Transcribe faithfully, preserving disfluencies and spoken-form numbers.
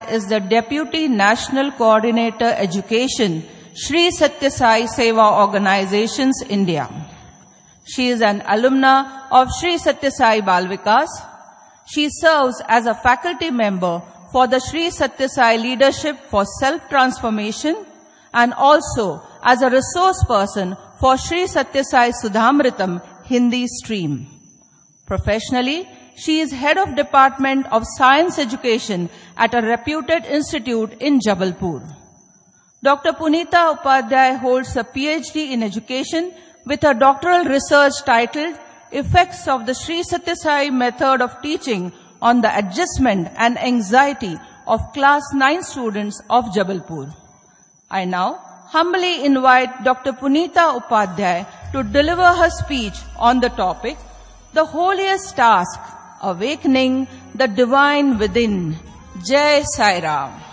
is the Deputy National Coordinator Education, Sri Satya Sai Seva Organizations, India. She is an alumna of Sri Satya Sai Bal Vikas. She serves as a faculty member for the Sri Satya Sai Leadership for Self-Transformation and also as a resource person for Sri Satya Sai Sudhamritam Hindi stream. Professionally, she is head of Department of Science Education at a reputed institute in Jabalpur. Doctor Punita Upadhyay holds a P H D in education with a doctoral research titled Effects of the Sri Satya Sai Method of Teaching on the Adjustment and Anxiety of Class nine students of Jabalpur. I now humbly invite Doctor Punita Upadhyay to deliver her speech on the topic, The Holiest Task, Awakening the Divine Within. Jai Sai Ram.